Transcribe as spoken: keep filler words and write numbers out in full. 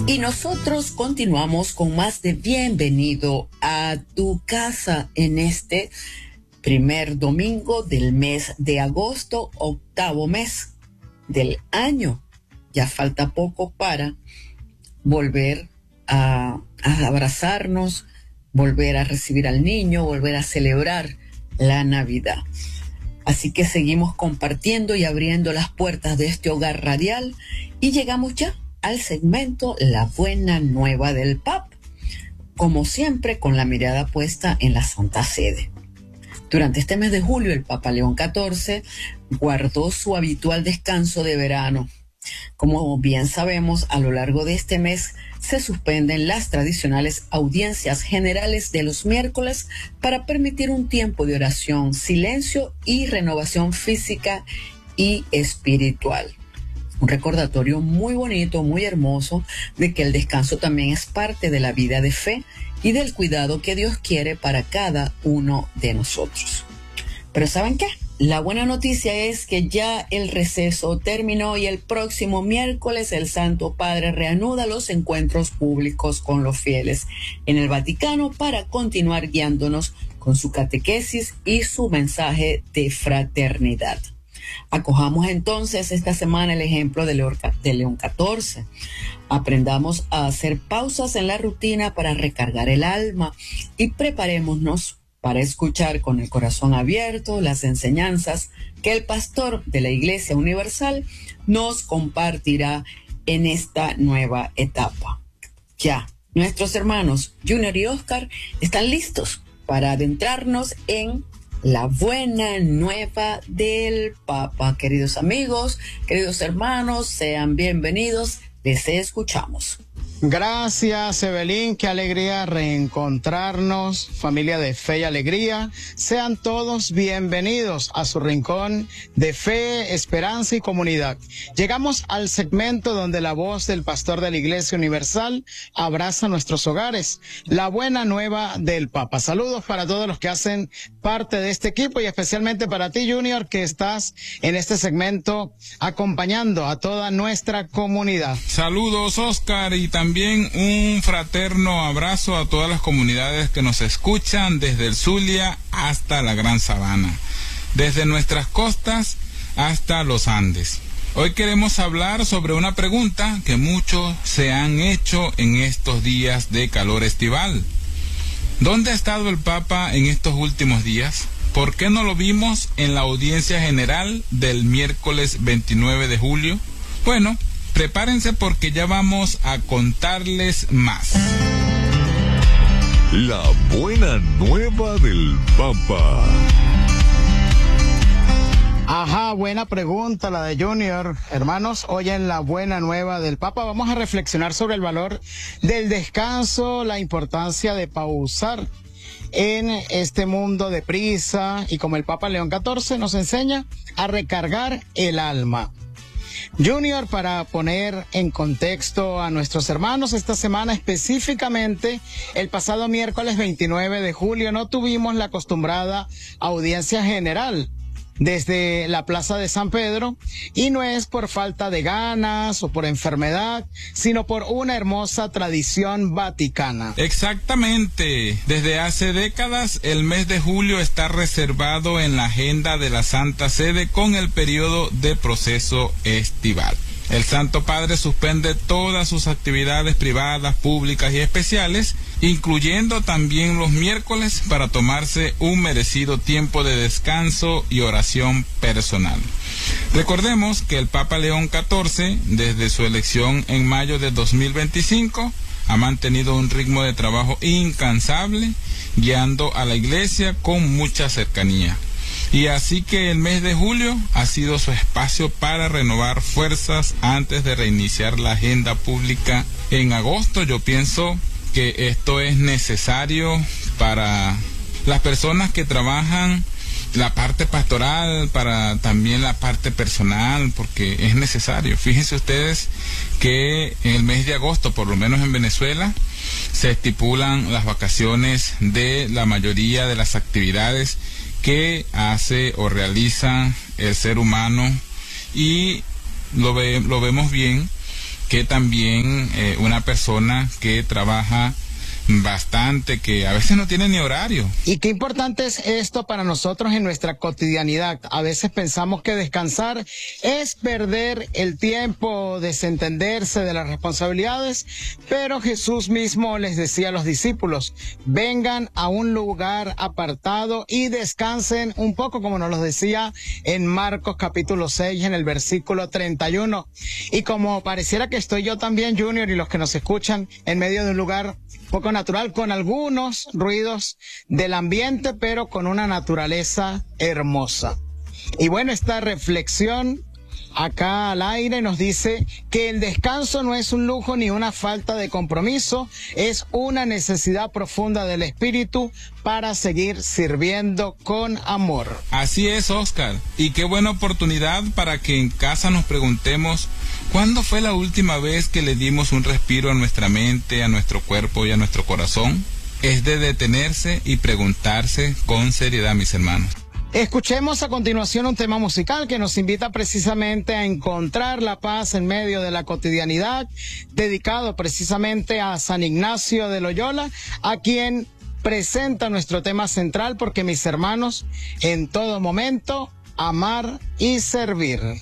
Y nosotros continuamos con más de Bienvenido a tu casa en este primer domingo del mes de agosto, octavo mes del año. Ya falta poco para volver a, a abrazarnos, volver a recibir al niño, volver a celebrar la Navidad. Así que seguimos compartiendo y abriendo las puertas de este hogar radial y llegamos ya al segmento La Buena Nueva del Papa, como siempre con la mirada puesta en la Santa Sede. Durante este mes de julio el Papa León catorce guardó su habitual descanso de verano. Como bien sabemos, a lo largo de este mes se suspenden las tradicionales audiencias generales de los miércoles para permitir un tiempo de oración, silencio y renovación física y espiritual. Un recordatorio muy bonito, muy hermoso, de que el descanso también es parte de la vida de fe y del cuidado que Dios quiere para cada uno de nosotros. Pero ¿saben qué? La buena noticia es que ya el receso terminó y el próximo miércoles el Santo Padre reanuda los encuentros públicos con los fieles en el Vaticano para continuar guiándonos con su catequesis y su mensaje de fraternidad. Acojamos entonces esta semana el ejemplo de León catorce. Aprendamos a hacer pausas en la rutina para recargar el alma y preparémonos para escuchar con el corazón abierto las enseñanzas que el pastor de la Iglesia Universal nos compartirá en esta nueva etapa. Ya, nuestros hermanos Junior y Oscar están listos para adentrarnos en la buena nueva del Papa. Queridos amigos, queridos hermanos, sean bienvenidos, les escuchamos. Gracias, Evelyn, qué alegría reencontrarnos, familia de fe y alegría. Sean todos bienvenidos a su rincón de fe, esperanza y comunidad. Llegamos al segmento donde la voz del pastor de la Iglesia Universal abraza nuestros hogares, la buena nueva del Papa. Saludos para todos los que hacen parte de este equipo y especialmente para ti, Junior, que estás en este segmento acompañando a toda nuestra comunidad. Saludos, Oscar, y también También un fraterno abrazo a todas las comunidades que nos escuchan desde el Zulia hasta la Gran Sabana, desde nuestras costas hasta los Andes. Hoy queremos hablar sobre una pregunta que muchos se han hecho en estos días de calor estival. ¿Dónde ha estado el Papa en estos últimos días? ¿Por qué no lo vimos en la audiencia general del miércoles veintinueve de julio? Bueno, prepárense porque ya vamos a contarles más. La buena nueva del Papa. Ajá, buena pregunta la de Junior. Hermanos, hoy en la buena nueva del Papa vamos a reflexionar sobre el valor del descanso, la importancia de pausar en este mundo de prisa y como el Papa León catorce nos enseña a recargar el alma. Junior, para poner en contexto a nuestros hermanos, esta semana específicamente, el pasado miércoles veintinueve de julio, no tuvimos la acostumbrada audiencia general desde la Plaza de San Pedro, y no es por falta de ganas o por enfermedad, sino por una hermosa tradición vaticana. Exactamente. Desde hace décadas el mes de julio está reservado en la agenda de la Santa Sede con el periodo de proceso estival. El Santo Padre suspende todas sus actividades privadas, públicas y especiales, incluyendo también los miércoles, para tomarse un merecido tiempo de descanso y oración personal. Recordemos que el Papa León catorce, desde su elección en mayo de dos mil veinticinco, ha mantenido un ritmo de trabajo incansable, guiando a la Iglesia con mucha cercanía. Y así que el mes de julio ha sido su espacio para renovar fuerzas antes de reiniciar la agenda pública en agosto. Yo pienso que esto es necesario para las personas que trabajan la parte pastoral, para también la parte personal, porque es necesario. Fíjense ustedes que en el mes de agosto, por lo menos en Venezuela, se estipulan las vacaciones de la mayoría de las actividades que hace o realiza el ser humano, y lo, ve, lo vemos bien que también eh, una persona que trabaja bastante, que a veces no tiene ni horario. Y qué importante es esto para nosotros en nuestra cotidianidad. A veces pensamos que descansar es perder el tiempo, desentenderse de las responsabilidades, pero Jesús mismo les decía a los discípulos, vengan a un lugar apartado y descansen un poco, como nos lo decía en Marcos capítulo seis, en el versículo treinta y uno. Y como pareciera que estoy yo también, Junior, y los que nos escuchan, en medio de un lugar poco natural, con algunos ruidos del ambiente, pero con una naturaleza hermosa. Y bueno, esta reflexión acá al aire nos dice que el descanso no es un lujo ni una falta de compromiso, es una necesidad profunda del espíritu para seguir sirviendo con amor. Así es, Oscar, y qué buena oportunidad para que en casa nos preguntemos ¿cuándo fue la última vez que le dimos un respiro a nuestra mente, a nuestro cuerpo y a nuestro corazón? Es de detenerse y preguntarse con seriedad, mis hermanos. Escuchemos a continuación un tema musical que nos invita precisamente a encontrar la paz en medio de la cotidianidad, dedicado precisamente a San Ignacio de Loyola, a quien presenta nuestro tema central, porque mis hermanos, en todo momento, amar y servir.